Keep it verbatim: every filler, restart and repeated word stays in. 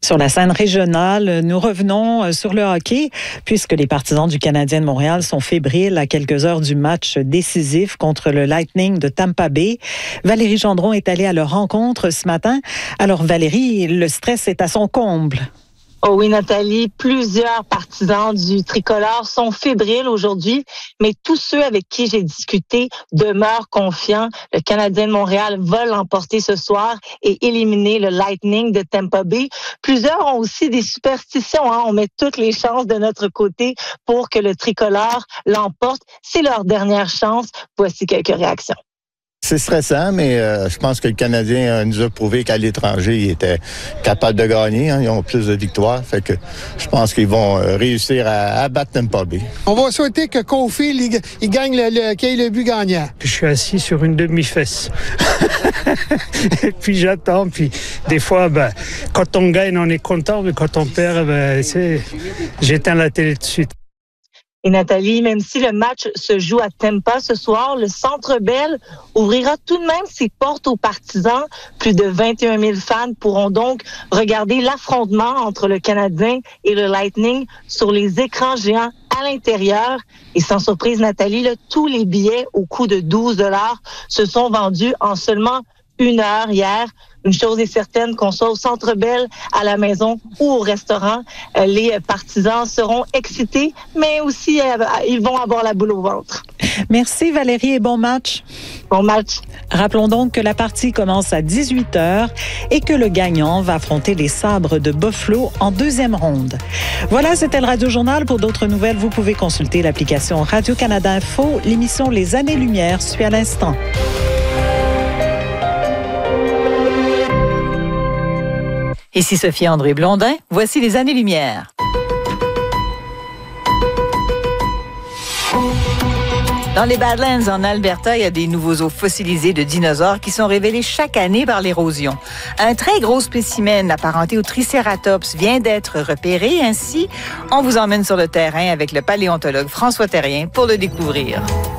Sur la scène régionale, nous revenons sur le hockey puisque les partisans du Canadien de Montréal sont fébriles à quelques heures du match décisif contre le Lightning de Tampa Bay. Valérie Gendron est allée à leur rencontre ce matin. Alors Valérie, le stress est à son comble. Oh oui, Nathalie, plusieurs partisans du tricolore sont fébriles aujourd'hui, mais tous ceux avec qui j'ai discuté demeurent confiants. Le Canadien de Montréal va l'emporter ce soir et éliminer le Lightning de Tampa Bay. Plusieurs ont aussi des superstitions, hein. On met toutes les chances de notre côté pour que le tricolore l'emporte. C'est leur dernière chance. Voici quelques réactions. C'est stressant, mais euh, je pense que le Canadien euh, nous a prouvé qu'à l'étranger, il était capable de gagner. Hein, ils ont plus de victoires. Fait que je pense qu'ils vont euh, réussir à, à battre Tampa Bay. On va souhaiter que Caulfield il, il gagne le, le, qu'il ait le but gagnant. Je suis assis sur une demi-fesse. Et puis j'attends. Puis des fois, ben, quand on gagne, on est content. Mais quand on perd, ben, c'est... j'éteins la télé tout de suite. Et Nathalie, même si le match se joue à Tampa ce soir, le Centre Bell ouvrira tout de même ses portes aux partisans. Plus de vingt et un mille fans pourront donc regarder l'affrontement entre le Canadien et le Lightning sur les écrans géants à l'intérieur. Et sans surprise, Nathalie, là, tous les billets au coût de douze dollars se sont vendus en seulement une heure hier. Une chose est certaine, qu'on soit au Centre Bell, à la maison ou au restaurant, euh, les partisans seront excités, mais aussi euh, ils vont avoir la boule au ventre. Merci Valérie et bon match. Bon match. Rappelons donc que la partie commence à dix-huit heures et que le gagnant va affronter les Sabres de Buffalo en deuxième ronde. Voilà, c'était le Radio Journal. Pour d'autres nouvelles, vous pouvez consulter l'application Radio-Canada Info. L'émission Les Années-Lumière suit à l'instant. Ici Sophie André Blondin, voici les Années-Lumière. Dans les Badlands, en Alberta, il y a des nouveaux os fossilisés de dinosaures qui sont révélés chaque année par l'érosion. Un très gros spécimen apparenté au Triceratops vient d'être repéré. Ainsi, on vous emmène sur le terrain avec le paléontologue François Terrien pour le découvrir.